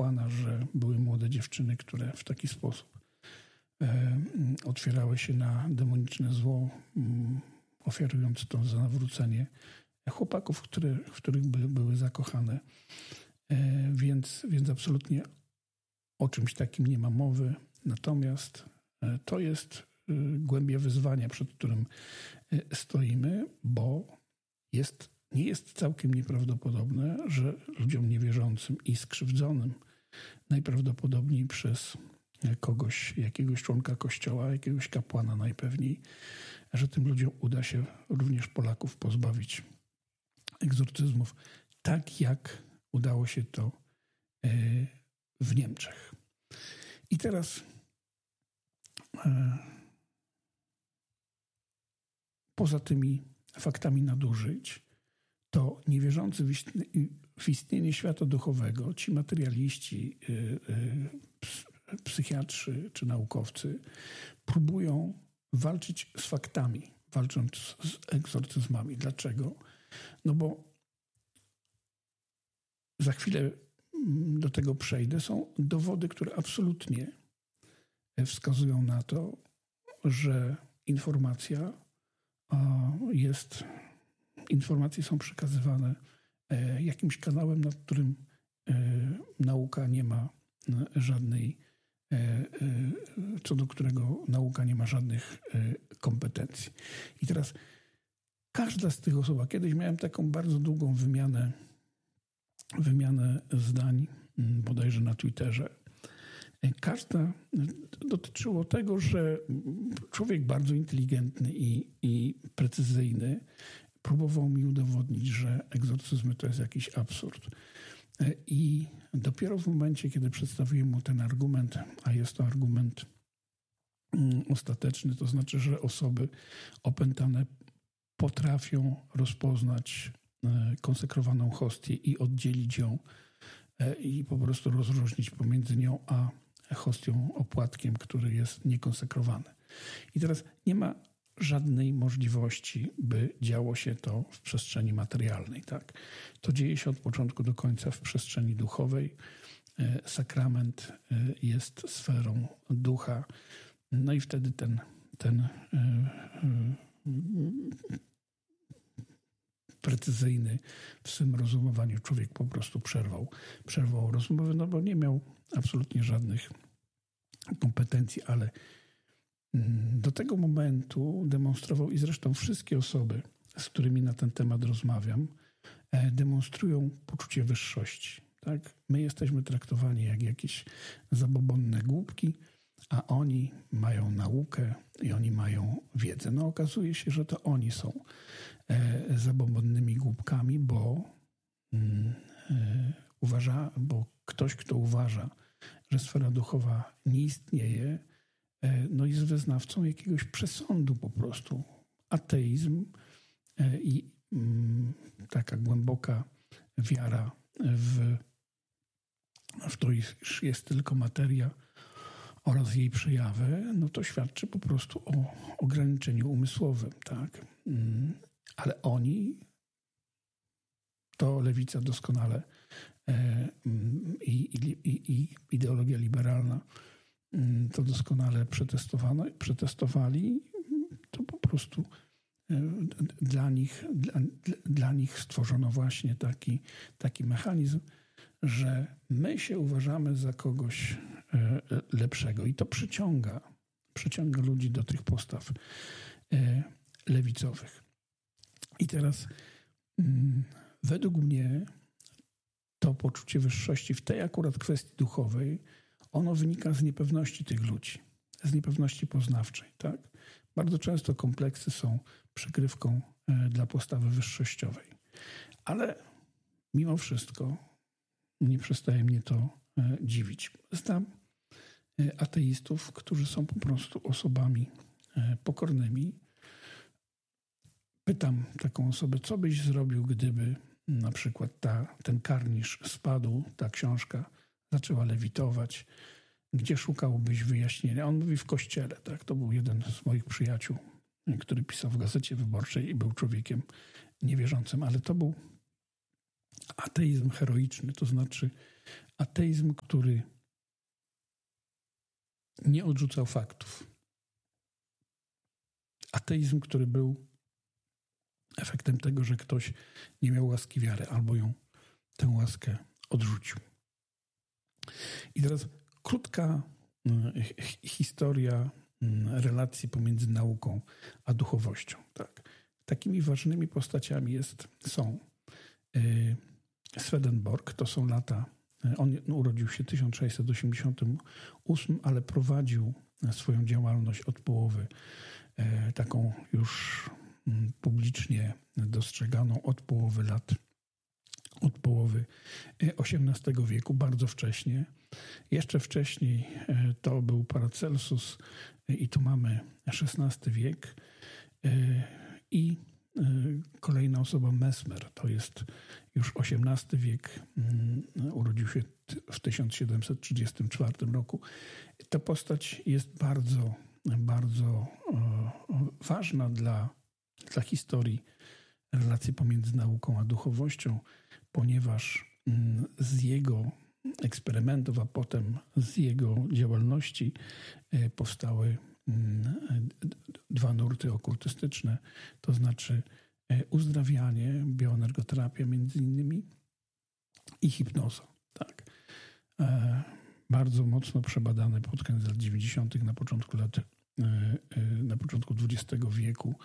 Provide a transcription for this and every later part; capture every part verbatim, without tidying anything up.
kapłana, że były młode dziewczyny, które w taki sposób otwierały się na demoniczne zło, ofiarując to za nawrócenie chłopaków, które, w których były, były zakochane. Więc, więc absolutnie o czymś takim nie ma mowy. Natomiast to jest głębia wyzwania, przed którym stoimy, bo jest, nie jest całkiem nieprawdopodobne, że ludziom niewierzącym i skrzywdzonym najprawdopodobniej przez kogoś, jakiegoś członka Kościoła, jakiegoś kapłana najpewniej, że tym ludziom uda się również Polaków pozbawić egzorcyzmów, tak jak udało się to w Niemczech. I teraz poza tymi faktami nadużyć, to niewierzący w istnienie świata duchowego, ci materialiści, psychiatrzy czy naukowcy próbują walczyć z faktami, walcząc z egzorcyzmami. Dlaczego? No bo za chwilę do tego przejdę. Są dowody, które absolutnie wskazują na to, że informacja jest, informacje są przekazywane jakimś kanałem, nad którym nauka nie ma żadnej, co do którego nauka nie ma żadnych kompetencji. I teraz każda z tych osób, a kiedyś miałem taką bardzo długą wymianę, wymianę zdań, bodajże na Twitterze. Każda dotyczyło tego, że człowiek bardzo inteligentny i, i precyzyjny próbował mi udowodnić, że egzorcyzmy to jest jakiś absurd. I dopiero w momencie, kiedy przedstawiłem mu ten argument, a jest to argument ostateczny, to znaczy, że osoby opętane potrafią rozpoznać konsekrowaną hostię i oddzielić ją i po prostu rozróżnić pomiędzy nią a hostią, opłatkiem, który jest niekonsekrowany. I teraz nie ma żadnej możliwości, by działo się to w przestrzeni materialnej. Tak? To dzieje się od początku do końca w przestrzeni duchowej. Sakrament jest sferą ducha. No i wtedy ten, ten precyzyjny w swym rozumowaniu człowiek po prostu przerwał, przerwał rozmowę, no bo nie miał absolutnie żadnych kompetencji, ale do tego momentu demonstrował, i zresztą wszystkie osoby, z którymi na ten temat rozmawiam, demonstrują poczucie wyższości. Tak? My jesteśmy traktowani jak jakieś zabobonne głupki, a oni mają naukę i oni mają wiedzę. No okazuje się, że to oni są e, zabobonnymi głupkami, bo, mm, e, uważa, bo ktoś, kto uważa, że sfera duchowa nie istnieje, e, no jest wyznawcą jakiegoś przesądu po prostu. Ateizm e, i mm, taka głęboka wiara w, w to, iż jest tylko materia oraz jej przejawy, no to świadczy po prostu o ograniczeniu umysłowym, tak? Ale oni, to lewica doskonale i, i, i ideologia liberalna to doskonale przetestowano, przetestowali, to po prostu dla nich, dla, dla nich stworzono właśnie taki, taki mechanizm, że my się uważamy za kogoś lepszego i to przyciąga, przyciąga ludzi do tych postaw lewicowych. I teraz według mnie to poczucie wyższości w tej akurat kwestii duchowej, ono wynika z niepewności tych ludzi, z niepewności poznawczej. Tak? Bardzo często kompleksy są przykrywką dla postawy wyższościowej. Ale mimo wszystko nie przestaje mnie to dziwić. Znam ateistów, którzy są po prostu osobami pokornymi. Pytam taką osobę, co byś zrobił, gdyby na przykład ta, ten karnisz spadł, ta książka zaczęła lewitować. Gdzie szukałbyś wyjaśnienia? On mówi w kościele. Tak? To był jeden z moich przyjaciół, który pisał w Gazecie Wyborczej i był człowiekiem niewierzącym, ale to był ateizm heroiczny, to znaczy ateizm, który nie odrzucał faktów. Ateizm, który był efektem tego, że ktoś nie miał łaski wiary albo ją, tę łaskę odrzucił. I teraz krótka historia relacji pomiędzy nauką a duchowością. Tak. Takimi ważnymi postaciami jest, są Swedenborg, to są lata, on urodził się w tysiąc sześćset osiemdziesiątym ósmym, ale prowadził swoją działalność od połowy, taką już publicznie dostrzeganą od połowy lat, od połowy osiemnastego wieku, bardzo wcześnie. Jeszcze wcześniej to był Paracelsus i tu mamy szesnasty wiek i kolejna osoba Mesmer, to jest już osiemnasty wiek, urodził się w tysiąc siedemset trzydziestym czwartym roku. Ta postać jest bardzo, bardzo ważna dla, dla historii relacji pomiędzy nauką a duchowością, ponieważ z jego eksperymentów, a potem z jego działalności powstały dwa nurty okultystyczne, to znaczy uzdrawianie, bioenergoterapia między innymi i hipnoza. Tak. Bardzo mocno przebadane pod koniec lat dziewięćdziesiątych, na początku lat, na początku dwudziestego wieku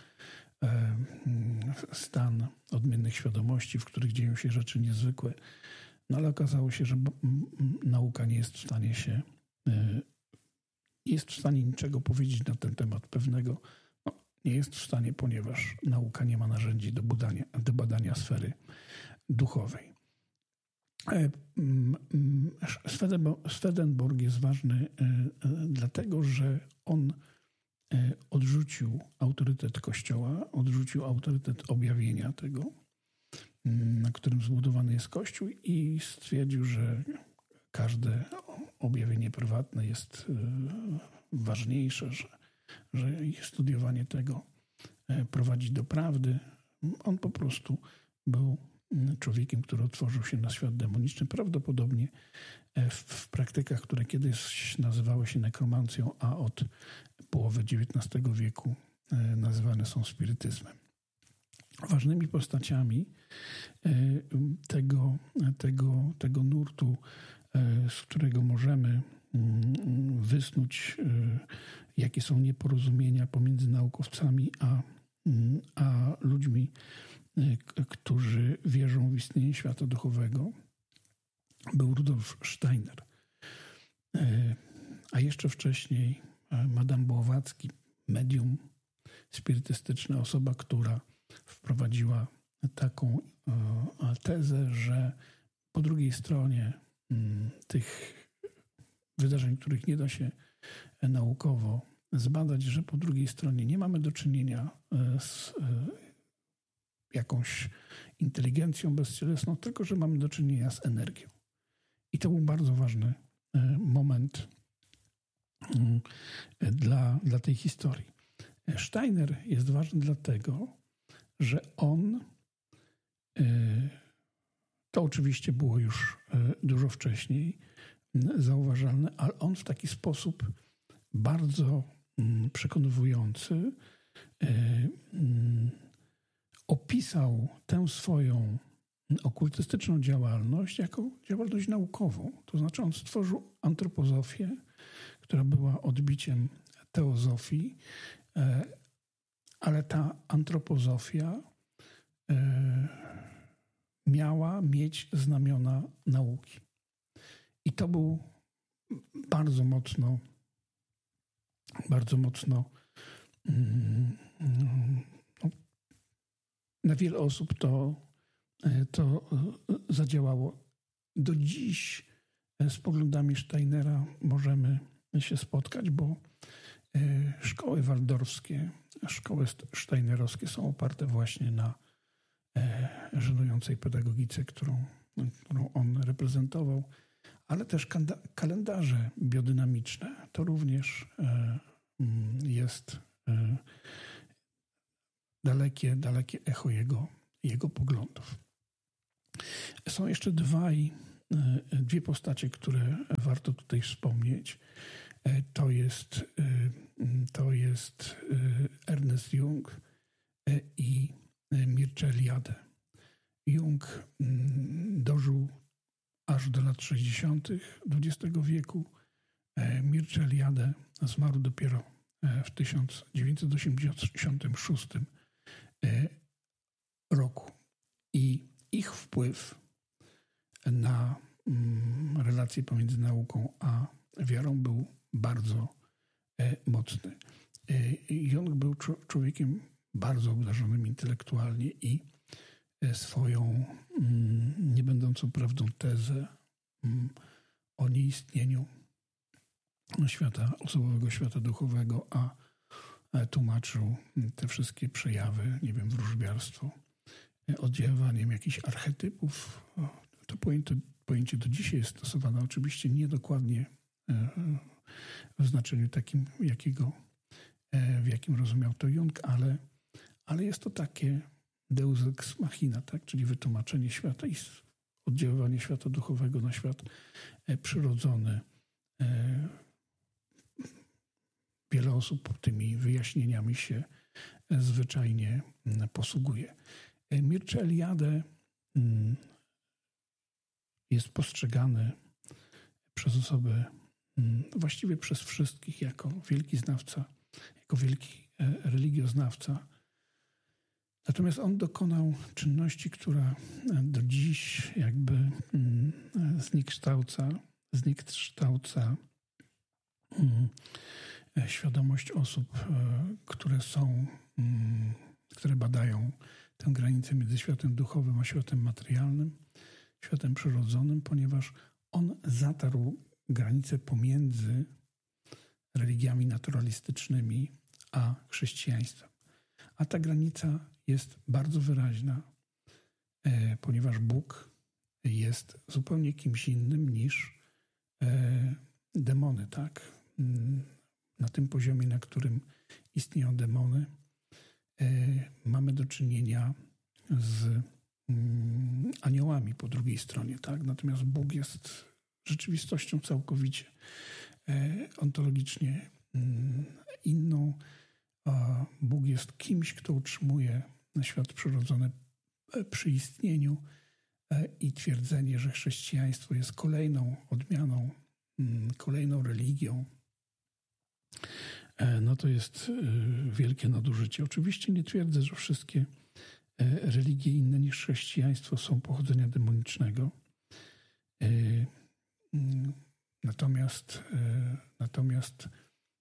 stan odmiennych świadomości, w których dzieją się rzeczy niezwykłe. No ale okazało się, że nauka nie jest w stanie się, nie jest w stanie niczego powiedzieć na ten temat pewnego. No, nie jest w stanie, ponieważ nauka nie ma narzędzi do badania, do badania sfery duchowej. Swedenborg jest ważny dlatego, że on odrzucił autorytet Kościoła, odrzucił autorytet objawienia tego, na którym zbudowany jest Kościół i stwierdził, że każde objawienie prywatne jest ważniejsze, że, że studiowanie tego prowadzi do prawdy. On po prostu był człowiekiem, który otworzył się na świat demoniczny, prawdopodobnie w, w praktykach, które kiedyś nazywały się nekromancją, a od połowy dziewiętnastego wieku nazywane są spirytyzmem. Ważnymi postaciami tego, tego, tego nurtu, z którego możemy wysnuć, jakie są nieporozumienia pomiędzy naukowcami a, a ludźmi, którzy wierzą w istnienie świata duchowego, był Rudolf Steiner. A jeszcze wcześniej Madame Blavatsky, medium spirytystyczna, osoba, która wprowadziła taką tezę, że po drugiej stronie tych wydarzeń, których nie da się naukowo zbadać, że po drugiej stronie nie mamy do czynienia z jakąś inteligencją bezcielesną, tylko że mamy do czynienia z energią. I to był bardzo ważny moment dla, dla tej historii. Steiner jest ważny dlatego, że on, to oczywiście było już dużo wcześniej zauważalne, ale on w taki sposób bardzo przekonywujący opisał tę swoją okultystyczną działalność jako działalność naukową. To znaczy on stworzył antropozofię, która była odbiciem teozofii, ale ta antropozofia miała mieć znamiona nauki. I to był bardzo mocno, bardzo mocno no, na wiele osób to, to zadziałało. Do dziś z poglądami Steinera możemy się spotkać, bo szkoły waldorfskie, szkoły steinerowskie są oparte właśnie na żenującej pedagogice, którą, którą on reprezentował, ale też kalendarze biodynamiczne. To również jest dalekie, dalekie echo jego, jego poglądów. Są jeszcze dwaj, dwie postacie, które warto tutaj wspomnieć. To jest, to jest Ernest Jung i Mircea Eliade. Jung dożył aż do lat sześćdziesiątych dwudziestego wieku. Mircea Eliade zmarł dopiero w tysiąc dziewięćset osiemdziesiątym szóstym roku. I ich wpływ na relacje pomiędzy nauką a wiarą był bardzo mocny. Jung był człowiekiem bardzo obdarzonym intelektualnie i swoją nie będącą prawdą tezę o nieistnieniu świata osobowego, świata duchowego, a tłumaczył te wszystkie przejawy, nie wiem, wróżbiarstwo, oddziaływaniem jakichś archetypów. To pojęcie, pojęcie do dzisiaj jest stosowane oczywiście niedokładnie w znaczeniu takim, jakiego, w jakim rozumiał to Jung, ale, ale jest to takie deus ex machina, tak? Czyli wytłumaczenie świata i oddziaływanie świata duchowego na świat przyrodzony. Wiele osób tymi wyjaśnieniami się zwyczajnie posługuje. Mircea Eliade jest postrzegany przez osoby, właściwie przez wszystkich, jako wielki znawca, jako wielki religioznawca. Natomiast on dokonał czynności, która do dziś jakby zniekształca, zniekształca świadomość osób, które są, które badają tę granicę między światem duchowym a światem materialnym, światem przyrodzonym, ponieważ on zatarł granicę pomiędzy religiami naturalistycznymi a chrześcijaństwem. A ta granica jest bardzo wyraźna, ponieważ Bóg jest zupełnie kimś innym niż demony, tak? Na tym poziomie, na którym istnieją demony, mamy do czynienia z aniołami po drugiej stronie, tak? Natomiast Bóg jest rzeczywistością całkowicie ontologicznie inną. Bóg jest kimś, kto utrzymuje świat przyrodzony przy istnieniu i twierdzenie, że chrześcijaństwo jest kolejną odmianą, kolejną religią, no to jest wielkie nadużycie. Oczywiście nie twierdzę, że wszystkie religie inne niż chrześcijaństwo są pochodzenia demonicznego. Natomiast, natomiast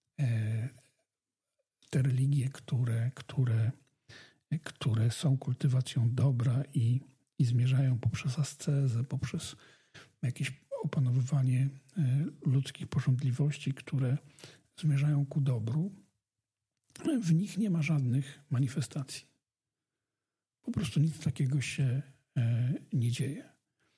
te religie, które, które, które są kultywacją dobra i, i zmierzają poprzez ascezę, poprzez jakieś opanowywanie ludzkich pożądliwości, które zmierzają ku dobru, w nich nie ma żadnych manifestacji. Po prostu nic takiego się nie dzieje.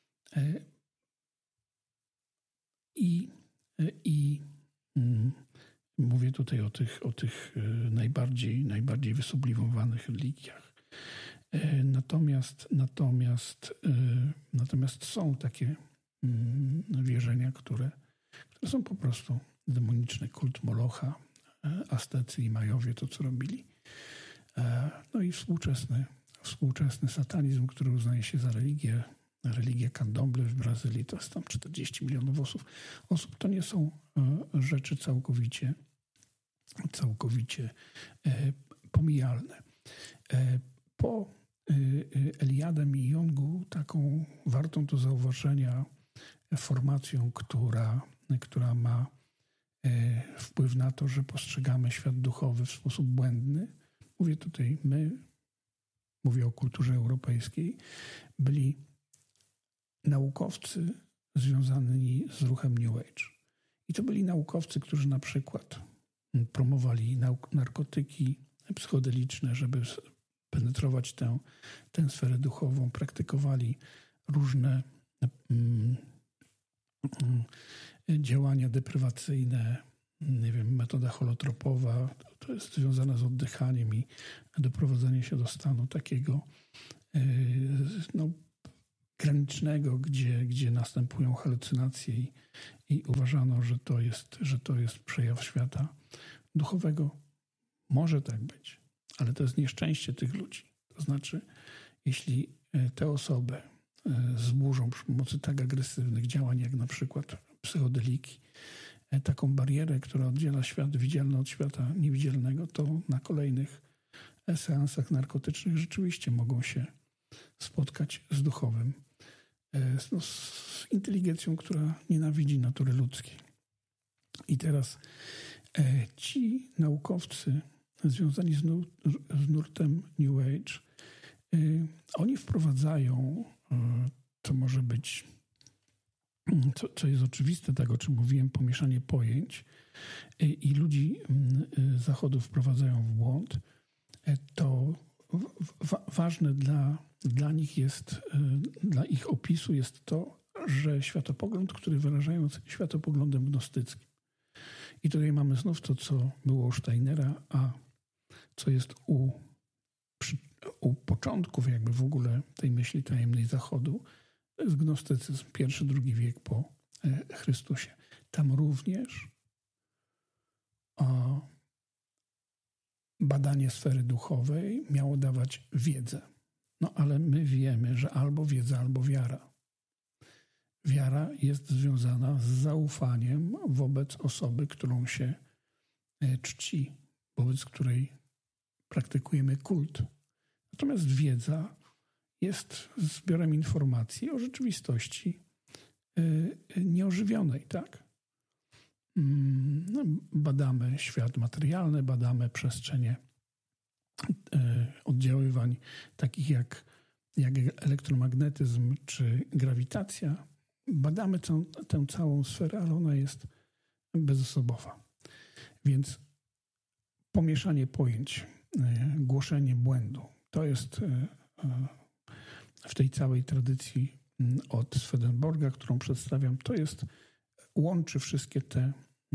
I, i mówię tutaj o tych, o tych najbardziej, najbardziej wysublimowanych religiach. Natomiast, natomiast, natomiast są takie wierzenia, które, które są po prostu demoniczne. Kult Molocha, Aztecy i Majowie, to co robili. No i współczesny, współczesny satanizm, który uznaje się za religię, religię Candomblé w Brazylii, to jest tam czterdzieści milionów osób. osób. To nie są rzeczy całkowicie, całkowicie pomijalne. Po Eliadem i Jungu taką wartą do zauważenia formacją, która, która ma wpływ na to, że postrzegamy świat duchowy w sposób błędny. Mówię tutaj my, mówię o kulturze europejskiej, byli naukowcy związani z ruchem New Age. I to byli naukowcy, którzy na przykład promowali nauk- narkotyki psychodeliczne, żeby penetrować tę, tę sferę duchową, praktykowali różne mm, mm, działania deprywacyjne, nie wiem, metoda holotropowa, to jest związane z oddychaniem i doprowadzenie się do stanu takiego, no, granicznego, gdzie, gdzie następują halucynacje i, i uważano, że to jest, że to jest przejaw świata duchowego. Może tak być, ale to jest nieszczęście tych ludzi. To znaczy, jeśli te osoby zburzą przy pomocy tak agresywnych działań, jak na przykład psychodeliki, taką barierę, która oddziela świat widzialny od świata niewidzialnego, to na kolejnych seansach narkotycznych rzeczywiście mogą się spotkać z duchowym, z, z inteligencją, która nienawidzi natury ludzkiej. I teraz e, ci naukowcy związani z, nur, z nurtem New Age, e, oni wprowadzają, e, to może być, co, co jest oczywiste, tak o czym mówiłem, pomieszanie pojęć e, i ludzi e, Zachodu wprowadzają w błąd. E, to wa, ważne dla, dla nich jest, e, dla ich opisu jest to, że światopogląd, który wyrażają światopoglądem gnostyckim. I tutaj mamy znów to, co było u Steinera, a co jest u, przy, u początków jakby w ogóle tej myśli tajemnej Zachodu. To jest gnostycyzm, pierwszy, drugi wiek po Chrystusie. Tam również o, badanie sfery duchowej miało dawać wiedzę. No ale my wiemy, że albo wiedza, albo wiara. Wiara jest związana z zaufaniem wobec osoby, którą się czci, wobec której praktykujemy kult. Natomiast wiedza jest zbiorem informacji o rzeczywistości nieożywionej, tak? Badamy świat materialny, badamy przestrzenie oddziaływań takich jak, jak elektromagnetyzm czy grawitacja. Badamy tę, tę całą sferę, ale ona jest bezosobowa. Więc pomieszanie pojęć, głoszenie błędu, to jest w tej całej tradycji od Swedenborga, którą przedstawiam, to jest, łączy wszystkie te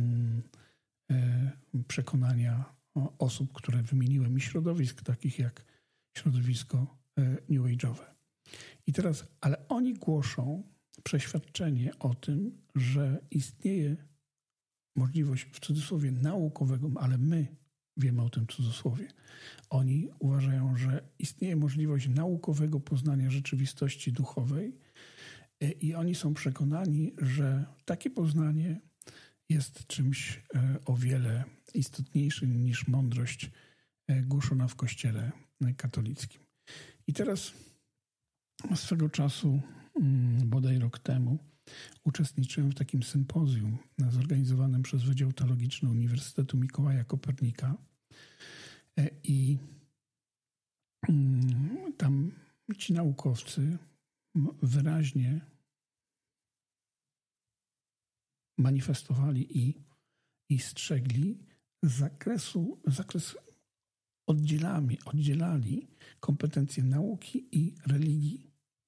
przekonania osób, które wymieniłem i środowisk takich jak środowisko New Age'owe. I teraz, ale oni głoszą przeświadczenie o tym, że istnieje możliwość w cudzysłowie naukowego, ale my wiemy o tym cudzysłowie. Oni uważają, że istnieje możliwość naukowego poznania rzeczywistości duchowej i oni są przekonani, że takie poznanie jest czymś o wiele istotniejszym niż mądrość głoszona w Kościele katolickim. I teraz swego czasu, bodaj rok temu, uczestniczyłem w takim sympozjum zorganizowanym przez Wydział Teologiczny Uniwersytetu Mikołaja Kopernika i tam ci naukowcy wyraźnie manifestowali i, i strzegli zakresu, zakres oddzielami, oddzielali kompetencje nauki i religii.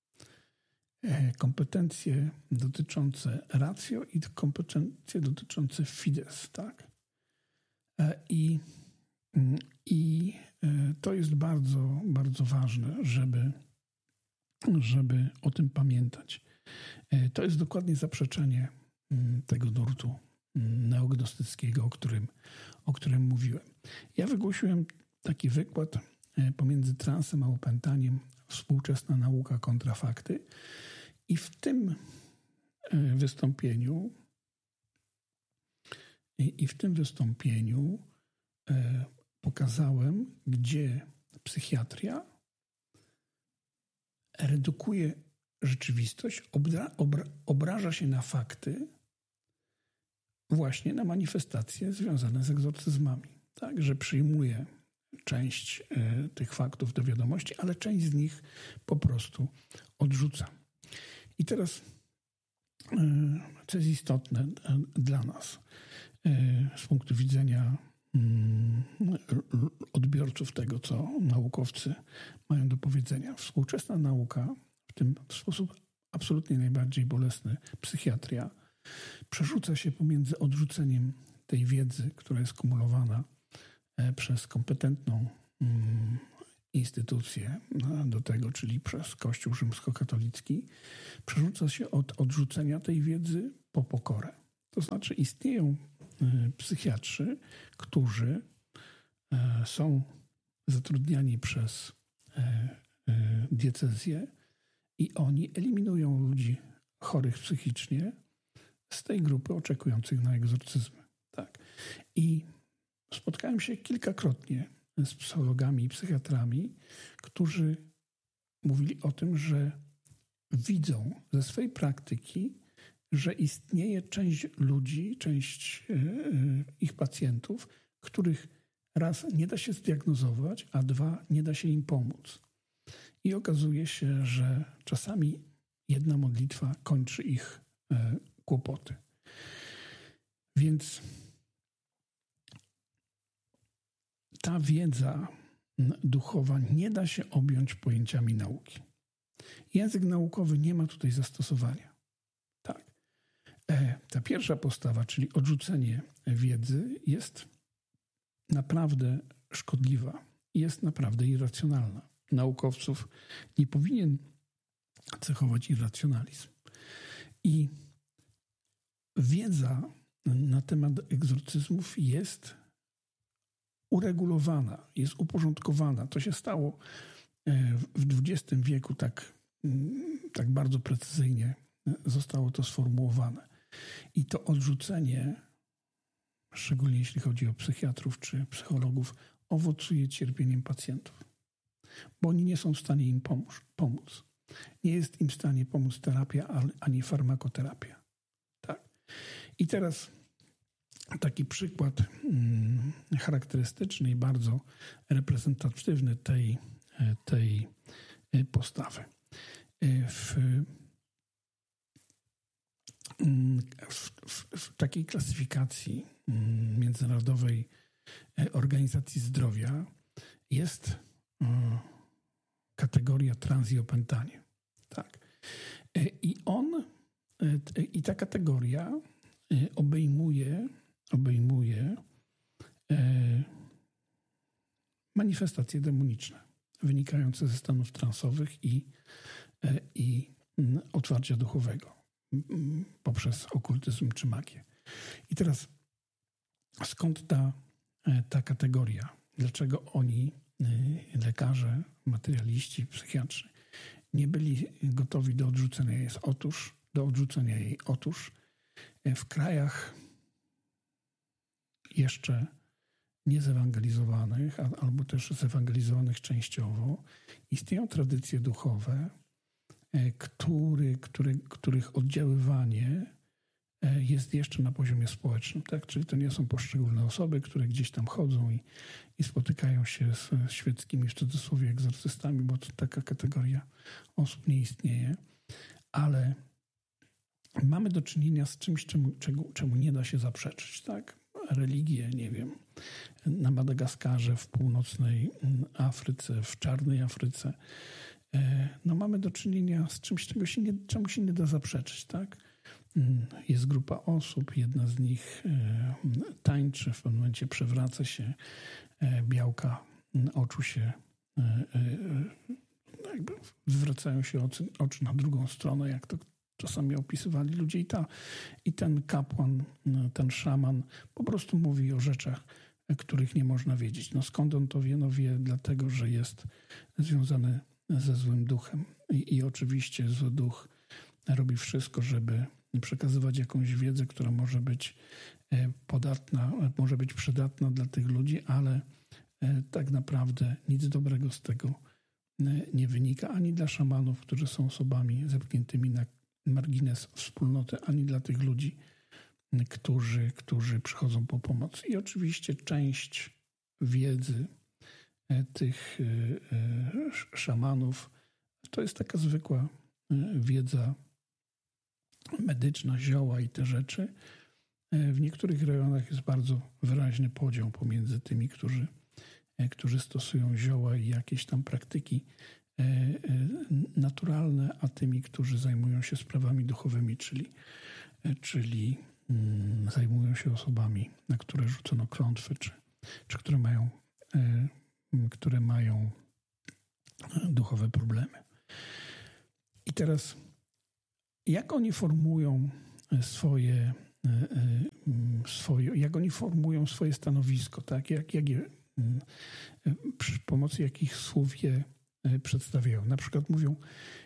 Kompetencje dotyczące ratio i kompetencje dotyczące fides, tak? I, i to jest bardzo, bardzo ważne, żeby, żeby o tym pamiętać. To jest dokładnie zaprzeczenie tego nurtu neognostyckiego, o którym, o którym mówiłem. Ja wygłosiłem taki wykład pomiędzy transem a opętaniem, współczesna nauka kontra fakty. I w tym wystąpieniu i, i w tym wystąpieniu pokazałem, gdzie psychiatria redukuje rzeczywistość, obra, obra, obraża się na fakty, właśnie na manifestacje związane z egzorcyzmami. Tak, że przyjmuje część y, tych faktów do wiadomości, ale część z nich po prostu odrzuca. I teraz, y, co jest istotne y, dla nas y, z punktu widzenia y, odbiorców tego, co naukowcy mają do powiedzenia. Współczesna nauka, w tym w sposób absolutnie najbardziej bolesny psychiatria, przerzuca się pomiędzy odrzuceniem tej wiedzy, która jest kumulowana przez kompetentną instytucje do tego, czyli przez Kościół rzymskokatolicki, przerzuca się od odrzucenia tej wiedzy po pokorę. To znaczy istnieją psychiatrzy, którzy są zatrudniani przez diecezję i oni eliminują ludzi chorych psychicznie z tej grupy oczekujących na egzorcyzmy. Tak. I spotkałem się kilkakrotnie z psychologami i psychiatrami, którzy mówili o tym, że widzą ze swej praktyki, że istnieje część ludzi, część ich pacjentów, których raz nie da się zdiagnozować, a dwa nie da się im pomóc. I okazuje się, że czasami jedna modlitwa kończy ich kłopoty. Więc ta wiedza duchowa nie da się objąć pojęciami nauki. Język naukowy nie ma tutaj zastosowania. Tak. Ta pierwsza postawa, czyli odrzucenie wiedzy, jest naprawdę szkodliwa. Jest naprawdę irracjonalna. Naukowców nie powinien cechować irracjonalizm. I wiedza na temat egzorcyzmów jest uregulowana, jest uporządkowana. To się stało w dwudziestym wieku tak, tak bardzo precyzyjnie zostało to sformułowane. I to odrzucenie, szczególnie jeśli chodzi o psychiatrów czy psychologów, owocuje cierpieniem pacjentów, bo oni nie są w stanie im pomóc. pomóc. Nie jest im w stanie pomóc terapia, ani farmakoterapia. Tak. I teraz taki przykład hmm, charakterystyczny i bardzo reprezentatywny tej, tej postawy. W, w, w, w takiej klasyfikacji Międzynarodowej Organizacji Zdrowia jest kategoria trans i opętanie. Tak. I on, i ta kategoria obejmuje, obejmuje manifestacje demoniczne wynikające ze stanów transowych i, i otwarcia duchowego poprzez okultyzm czy magię. I teraz skąd ta, ta kategoria? Dlaczego oni, lekarze, materialiści, psychiatrzy, nie byli gotowi do odrzucenia jej? Otóż, do odrzucenia jej. Otóż w krajach jeszcze niezewangelizowanych, albo też zewangelizowanych częściowo, istnieją tradycje duchowe, który, który, których oddziaływanie jest jeszcze na poziomie społecznym. Tak? Czyli to nie są poszczególne osoby, które gdzieś tam chodzą i, i spotykają się z świeckimi, w cudzysłowie, egzorcystami, bo to taka kategoria osób nie istnieje. Ale mamy do czynienia z czymś, czemu, czemu, czemu nie da się zaprzeczyć. Tak? Religie, nie wiem, na Madagaskarze, w północnej Afryce, w czarnej Afryce. No mamy do czynienia z czymś, czego się nie, czemu się nie da zaprzeczyć. Tak? Jest grupa osób, jedna z nich tańczy, w pewnym momencie przewraca się, białka oczu się, jakby zwracają się oczy, oczy na drugą stronę, jak to czasami opisywali ludzie. I, ta, i ten kapłan, ten szaman po prostu mówi o rzeczach, których nie można wiedzieć. No skąd on to wie? No wie dlatego, że jest związany ze złym duchem. I, i oczywiście zły duch robi wszystko, żeby przekazywać jakąś wiedzę, która może być podatna, może być przydatna dla tych ludzi, ale tak naprawdę nic dobrego z tego nie wynika ani dla szamanów, którzy są osobami zepchniętymi na margines wspólnoty, ani dla tych ludzi, którzy, którzy przychodzą po pomoc. I oczywiście część wiedzy tych szamanów to jest taka zwykła wiedza medyczna, zioła i te rzeczy. W niektórych rejonach jest bardzo wyraźny podział pomiędzy tymi, którzy, którzy stosują zioła i jakieś tam praktyki naturalne, a tymi, którzy zajmują się sprawami duchowymi, czyli, czyli zajmują się osobami, na które rzucono klątwy, czy, czy które mają, które mają duchowe problemy. I teraz, jak oni formują swoje, swoje jak oni formują swoje stanowisko, tak? Jak, jak je, przy pomocy jakich słów je przedstawiają. Na przykład mówią,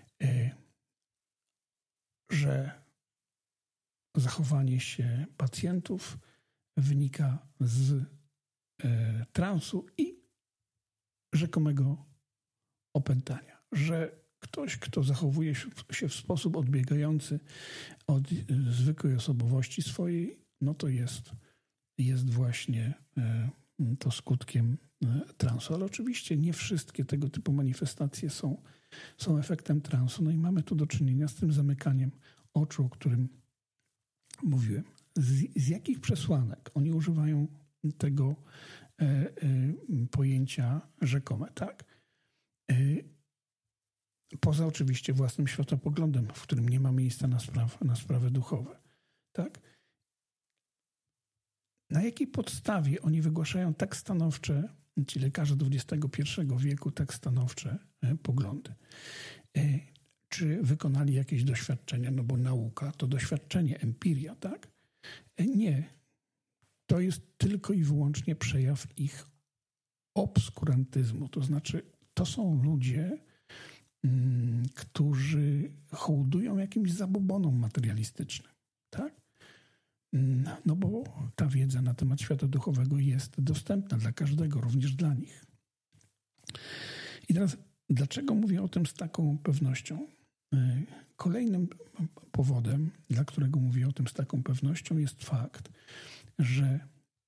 że zachowanie się pacjentów wynika z transu i rzekomego opętania. Że ktoś, kto zachowuje się w sposób odbiegający od zwykłej osobowości swojej, no to jest, jest właśnie to skutkiem transu. Ale oczywiście nie wszystkie tego typu manifestacje są, są efektem transu. No i mamy tu do czynienia z tym zamykaniem oczu, o którym mówiłem. Z, z jakich przesłanek oni używają tego e, e, pojęcia rzekome, tak? E, poza oczywiście własnym światopoglądem, w którym nie ma miejsca na, spraw, na sprawy duchowe, tak? Na jakiej podstawie oni wygłaszają tak stanowcze, ci lekarze dwudziestego pierwszego wieku, tak stanowcze e, poglądy? E, czy wykonali jakieś doświadczenia? No bo nauka to doświadczenie, empiria, tak? E, nie. To jest tylko i wyłącznie przejaw ich obskurantyzmu. To znaczy, to są ludzie, mm, którzy hołdują jakimś zabobonom materialistycznym, tak? No bo ta wiedza na temat świata duchowego jest dostępna dla każdego, również dla nich. I teraz, dlaczego mówię o tym z taką pewnością? Kolejnym powodem, dla którego mówię o tym z taką pewnością, jest fakt, że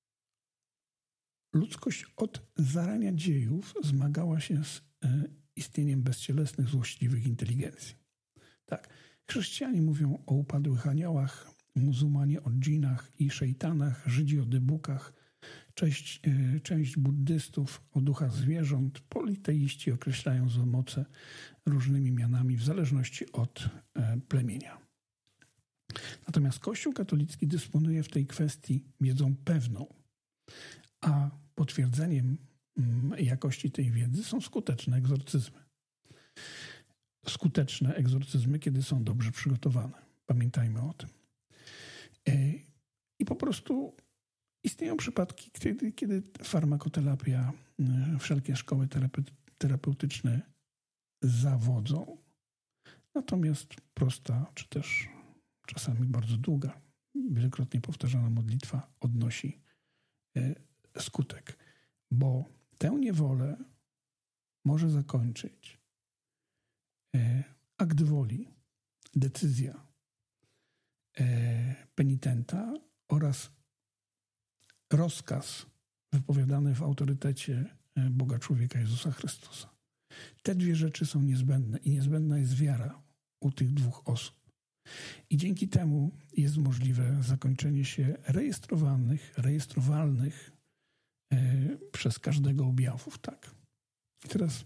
ludzkość od zarania dziejów zmagała się z istnieniem bezcielesnych, złośliwych inteligencji. Tak, chrześcijanie mówią o upadłych aniołach, muzułmanie o dżinach i szejtanach, Żydzi o dybukach, część, część buddystów o duchach zwierząt, politeiści określają złe moce różnymi mianami w zależności od plemienia. Natomiast Kościół katolicki dysponuje w tej kwestii wiedzą pewną, a potwierdzeniem jakości tej wiedzy są skuteczne egzorcyzmy. Skuteczne egzorcyzmy, kiedy są dobrze przygotowane. Pamiętajmy o tym. I po prostu istnieją przypadki, kiedy, kiedy farmakoterapia, wszelkie szkoły terapeutyczne zawodzą. Natomiast prosta, czy też czasami bardzo długa, wielokrotnie powtarzana modlitwa odnosi skutek. Bo tę niewolę może zakończyć akt woli, decyzja penitenta oraz rozkaz wypowiadany w autorytecie Boga człowieka Jezusa Chrystusa. Te dwie rzeczy są niezbędne i niezbędna jest wiara u tych dwóch osób. I dzięki temu jest możliwe zakończenie się rejestrowanych, rejestrowalnych e, przez każdego objawów. Tak. I teraz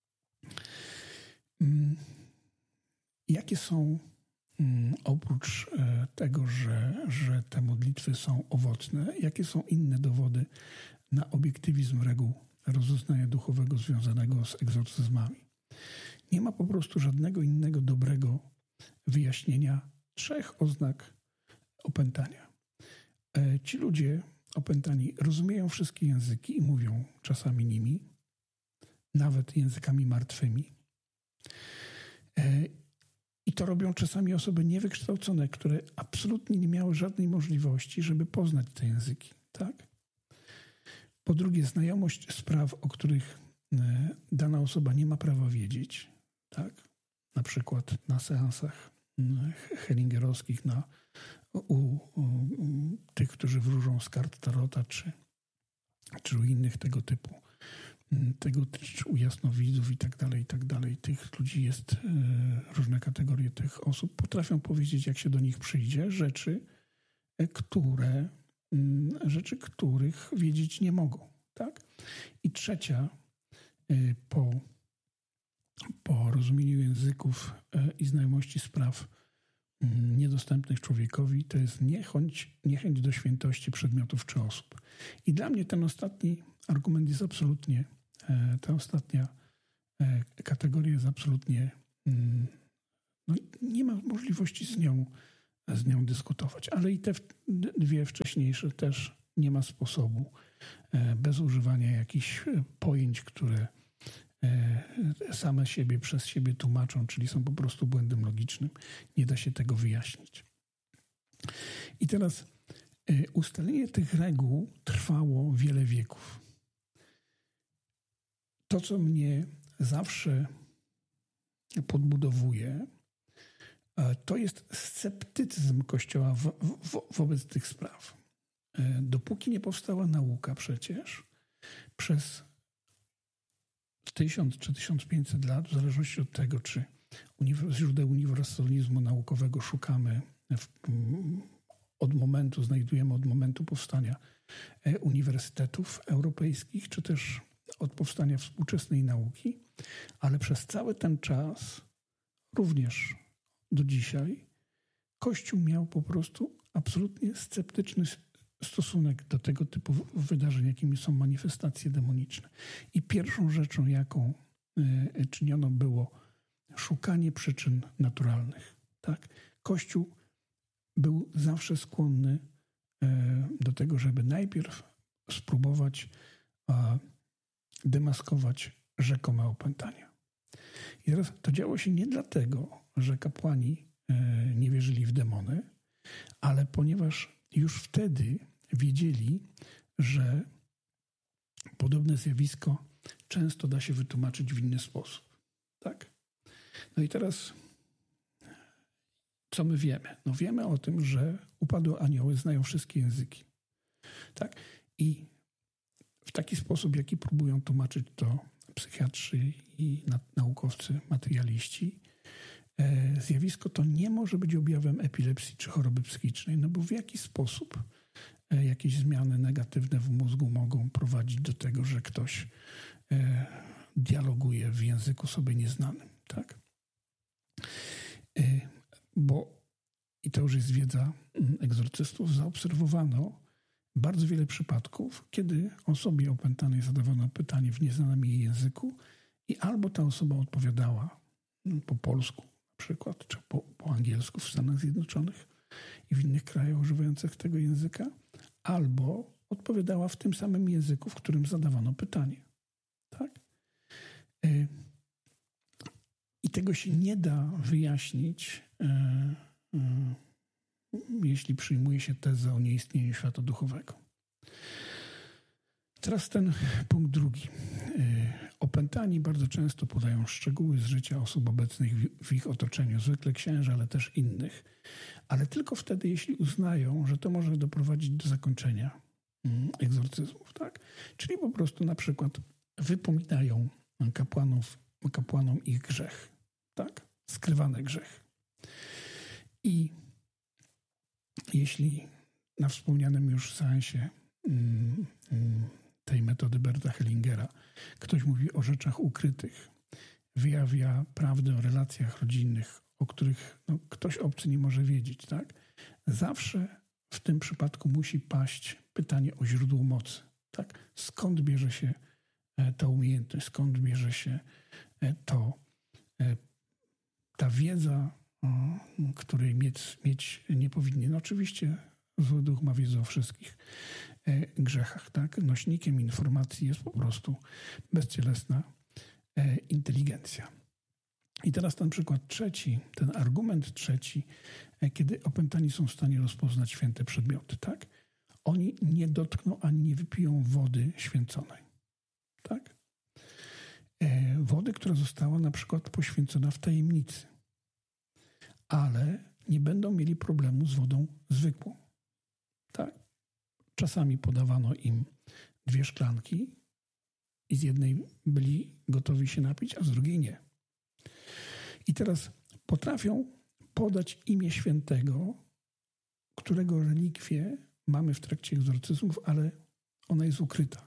mm, jakie są mm, oprócz e, tego, że, że te modlitwy są owocne, jakie są inne dowody na obiektywizm reguł rozeznania duchowego związanego z egzorcyzmami? Nie ma po prostu żadnego innego dobrego wyjaśnienia trzech oznak opętania. E, ci ludzie opętani rozumieją wszystkie języki i mówią czasami nimi, nawet językami martwymi. E, I to robią czasami osoby niewykształcone, które absolutnie nie miały żadnej możliwości, żeby poznać te języki. Tak? Po drugie, znajomość spraw, o których e, dana osoba nie ma prawa wiedzieć. Tak? Na przykład na seansach hellingerowskich, na, u, u, u tych, którzy wróżą z kart tarota, czy, czy u innych tego typu, tego, czy u jasnowidzów i tak dalej, i tak dalej. Tych ludzi jest, różne kategorie tych osób potrafią powiedzieć, jak się do nich przyjdzie, rzeczy, które, rzeczy, których wiedzieć nie mogą. Tak? I trzecia, po po rozumieniu języków i znajomości spraw niedostępnych człowiekowi, to jest niechęć, niechęć do świętości przedmiotów czy osób. I dla mnie ten ostatni argument jest absolutnie, ta ostatnia kategoria jest absolutnie, no, nie ma możliwości z nią, z nią dyskutować. Ale i te dwie wcześniejsze też nie ma sposobu, bez używania jakichś pojęć, które same siebie przez siebie tłumaczą, czyli są po prostu błędem logicznym. Nie da się tego wyjaśnić. I teraz ustalenie tych reguł trwało wiele wieków. To, co mnie zawsze podbudowuje, to jest sceptycyzm Kościoła wo- wo- wobec tych spraw. Dopóki nie powstała nauka przecież, przez tysiąc czy tysiąc pięćset lat, w zależności od tego, czy uniwer- źródeł uniwersalizmu naukowego szukamy w, od momentu, znajdujemy od momentu powstania uniwersytetów europejskich, czy też od powstania współczesnej nauki, ale przez cały ten czas, również do dzisiaj, Kościół miał po prostu absolutnie sceptyczny stosunek do tego typu wydarzeń, jakimi są manifestacje demoniczne. I pierwszą rzeczą, jaką y, czyniono, było szukanie przyczyn naturalnych. Tak? Kościół był zawsze skłonny y, do tego, żeby najpierw spróbować y, demaskować rzekome opętania. I teraz to działo się nie dlatego, że kapłani y, nie wierzyli w demony, ale ponieważ już wtedy wiedzieli, że podobne zjawisko często da się wytłumaczyć w inny sposób. Tak? No i teraz co my wiemy? No wiemy o tym, że upadłe anioły znają wszystkie języki. Tak? I w taki sposób, jaki próbują tłumaczyć to psychiatrzy i naukowcy, materialiści, e, zjawisko to nie może być objawem epilepsji czy choroby psychicznej, no bo w jaki sposób e, jakieś zmiany negatywne w mózgu mogą prowadzić do tego, że ktoś e, dialoguje w języku sobie nieznanym, tak? E, bo, i to już jest wiedza egzorcystów, zaobserwowano bardzo wiele przypadków, kiedy osobie opętanej zadawano pytanie w nieznanym jej języku i albo ta osoba odpowiadała po polsku na przykład, czy po, po angielsku w Stanach Zjednoczonych i w innych krajach używających tego języka, albo odpowiadała w tym samym języku, w którym zadawano pytanie. Tak? I tego się nie da wyjaśnić, jeśli przyjmuje się tezę o nieistnieniu świata duchowego. Teraz ten punkt drugi. Opętani bardzo często podają szczegóły z życia osób obecnych w ich otoczeniu, zwykle księży, ale też innych, ale tylko wtedy, jeśli uznają, że to może doprowadzić do zakończenia egzorcyzmów. Tak? Czyli po prostu na przykład wypominają kapłanów, kapłanom ich grzech. Tak? Skrywane grzechy. I jeśli na wspomnianym już seansie mm, mm, tej metody Berta Hellingera ktoś mówi o rzeczach ukrytych, wyjawia prawdę o relacjach rodzinnych, o których no, ktoś obcy nie może wiedzieć, tak? Zawsze w tym przypadku musi paść pytanie o źródło mocy. Tak? Skąd bierze się ta umiejętność, skąd bierze się to, ta wiedza, której mieć, mieć nie powinni. No oczywiście zły duch ma wiedzę o wszystkich e, grzechach. Tak? Nośnikiem informacji jest po prostu bezcielesna e, inteligencja. I teraz ten przykład trzeci, ten argument trzeci, e, kiedy opętani są w stanie rozpoznać święte przedmioty. Tak? Oni nie dotkną ani nie wypiją wody święconej. Tak? E, wody, która została na przykład poświęcona w tajemnicy. Ale nie będą mieli problemu z wodą zwykłą. Tak? Czasami podawano im dwie szklanki i z jednej byli gotowi się napić, a z drugiej nie. I teraz potrafią podać imię świętego, którego relikwię mamy w trakcie egzorcyzmów, ale ona jest ukryta.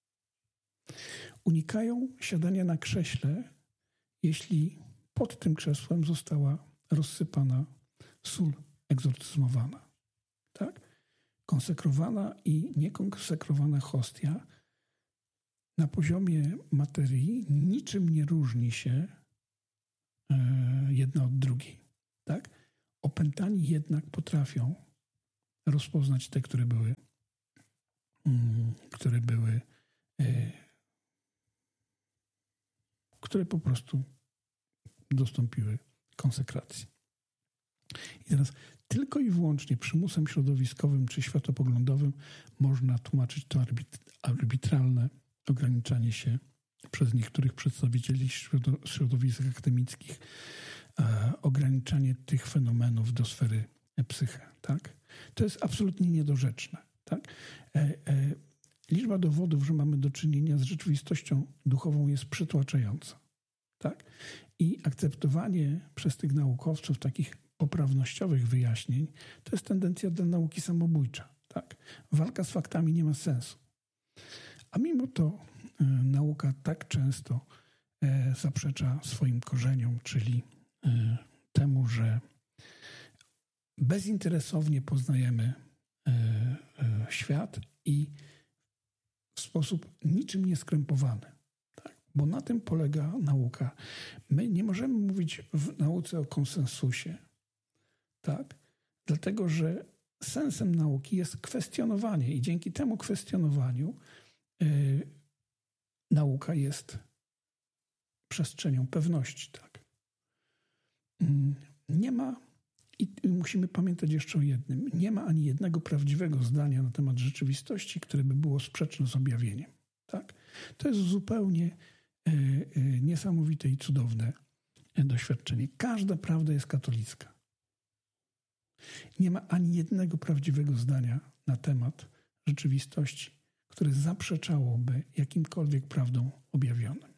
Unikają siadania na krześle, jeśli pod tym krzesłem została rozsypana sól egzorcyzmowana. Tak? Konsekrowana i niekonsekrowana hostia na poziomie materii niczym nie różni się jedna od drugiej. Tak? Opętani jednak potrafią rozpoznać te, które były, które były, które po prostu dostąpiły konsekracji. I teraz tylko i wyłącznie przymusem środowiskowym czy światopoglądowym można tłumaczyć to arbitralne ograniczanie się przez niektórych przedstawicieli środowisk akademickich, e, ograniczanie tych fenomenów do sfery psyche. Tak? To jest absolutnie niedorzeczne. Tak? E, e, liczba dowodów, że mamy do czynienia z rzeczywistością duchową, jest przytłaczająca. Tak? I akceptowanie przez tych naukowców takich poprawnościowych wyjaśnień to jest tendencja do nauki samobójcza. Tak? Walka z faktami nie ma sensu. A mimo to e, nauka tak często e, zaprzecza swoim korzeniom, czyli e, temu, że bezinteresownie poznajemy e, e, świat i w sposób niczym nieskrępowany. Tak? Bo na tym polega nauka. My nie możemy mówić w nauce o konsensusie, tak? Dlatego, że sensem nauki jest kwestionowanie i dzięki temu kwestionowaniu Yy, nauka jest przestrzenią pewności. Tak? Yy, nie ma, i musimy pamiętać jeszcze o jednym, nie ma ani jednego prawdziwego zdania na temat rzeczywistości, które by było sprzeczne z objawieniem. Tak? To jest zupełnie yy, yy, niesamowite i cudowne doświadczenie. Każda prawda jest katolicka. Nie ma ani jednego prawdziwego zdania na temat rzeczywistości, które zaprzeczałoby jakimkolwiek prawdom objawionym.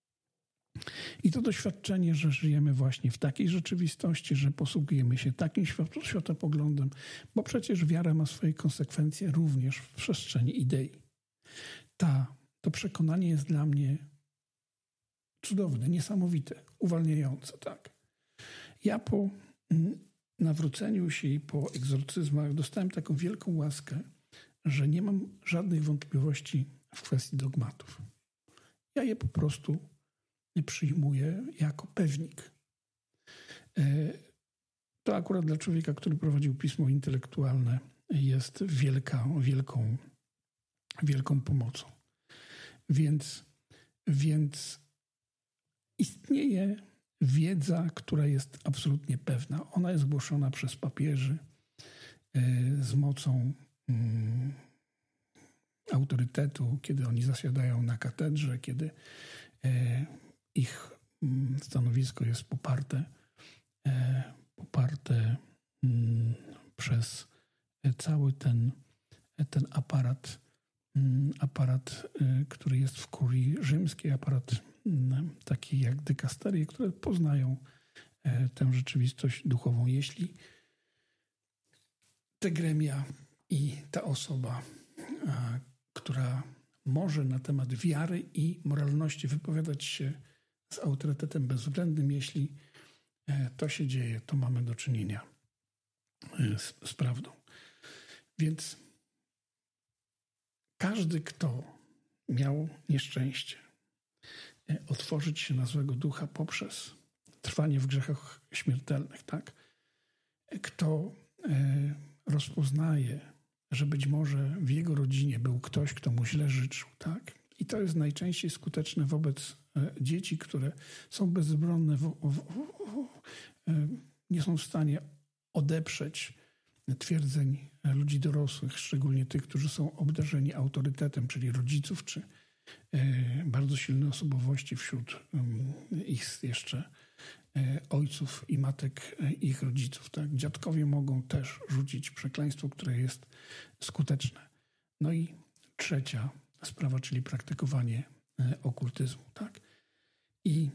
I to doświadczenie, że żyjemy właśnie w takiej rzeczywistości, że posługujemy się takim światopoglądem, bo przecież wiara ma swoje konsekwencje również w przestrzeni idei. Ta, to przekonanie jest dla mnie cudowne, niesamowite, uwalniające. Tak. Ja po nawróceniu się i po egzorcyzmach dostałem taką wielką łaskę, że nie mam żadnych wątpliwości w kwestii dogmatów. Ja je po prostu przyjmuję jako pewnik. To akurat dla człowieka, który prowadził pismo intelektualne, jest wielka, wielką, wielką pomocą. Więc, więc istnieje wiedza, która jest absolutnie pewna. Ona jest głoszona przez papieży z mocą Hmm, autorytetu, kiedy oni zasiadają na katedrze, kiedy e, ich mm, stanowisko jest poparte, e, poparte mm, przez cały ten, ten aparat, mm, aparat, e, który jest w kurii rzymskiej, aparat mm, taki jak dykasterie, które poznają e, tę rzeczywistość duchową. Jeśli te gremia i ta osoba, a, która może na temat wiary i moralności wypowiadać się z autorytetem bezwzględnym, jeśli e, to się dzieje, to mamy do czynienia e, z, z prawdą. Więc każdy, kto miał nieszczęście e, otworzyć się na złego ducha poprzez trwanie w grzechach śmiertelnych, tak? E, kto e, rozpoznaje, że być może w jego rodzinie był ktoś, kto mu źle życzył, tak? I to jest najczęściej skuteczne wobec e, dzieci, które są bezbronne, w, w, w, e, nie są w stanie odeprzeć twierdzeń ludzi dorosłych, szczególnie tych, którzy są obdarzeni autorytetem, czyli rodziców, czy e, bardzo silne osobowości wśród e, ich jeszcze e, ojców i matek e, ich rodziców. Tak? Dziadkowie mogą też rzucić przekleństwo, które jest skuteczne. No i trzecia sprawa, czyli praktykowanie e, okultyzmu. Tak? I,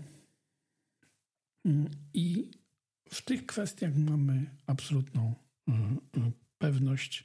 I w tych kwestiach mamy absolutną pewność,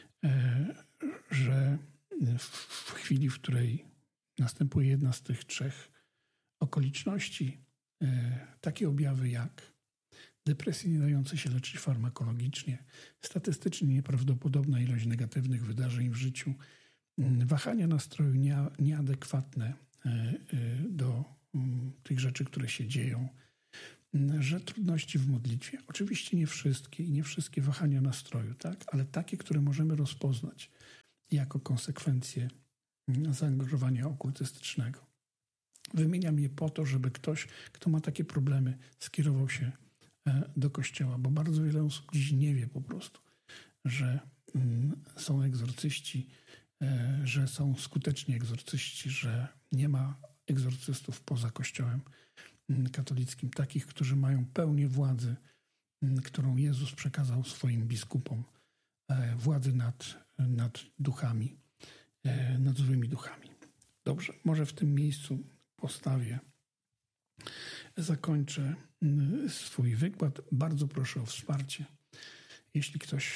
że w chwili, w której następuje jedna z tych trzech okoliczności, takie objawy jak depresje nie dające się leczyć farmakologicznie, statystycznie nieprawdopodobna ilość negatywnych wydarzeń w życiu, wahania nastroju nie, nieadekwatne do tych rzeczy, które się dzieją, że trudności w modlitwie. Oczywiście nie wszystkie i nie wszystkie wahania nastroju, tak? Ale takie, które możemy rozpoznać jako konsekwencje zaangażowania okultystycznego. Wymieniam je po to, żeby ktoś, kto ma takie problemy, skierował się do Kościoła, bo bardzo wiele osób dziś nie wie po prostu, że są egzorcyści, że są skuteczni egzorcyści, że nie ma egzorcystów poza Kościołem katolickim, takich, którzy mają pełnię władzy, którą Jezus przekazał swoim biskupom, władzy nad, nad duchami, nad złymi duchami. Dobrze, może w tym miejscu postawię, zakończę swój wykład. Bardzo proszę o wsparcie. Jeśli ktoś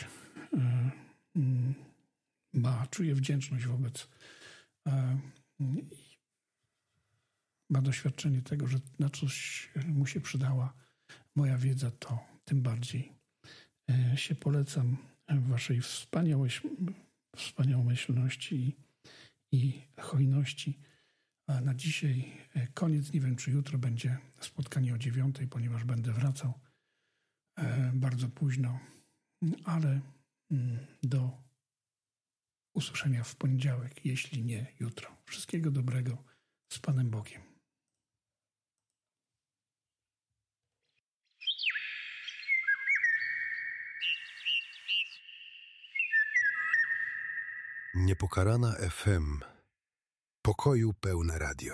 ma, czuje wdzięczność wobec ma doświadczenie tego, że na coś mu się przydała moja wiedza, to tym bardziej się polecam waszej wspaniałomyślności i, i hojności. A na dzisiaj koniec. Nie wiem, czy jutro będzie spotkanie o dziewiątej, ponieważ będę wracał bardzo późno, ale do usłyszenia w poniedziałek, jeśli nie jutro. Wszystkiego dobrego, z Panem Bogiem. Niepokalana F M. Pokoju pełne radio.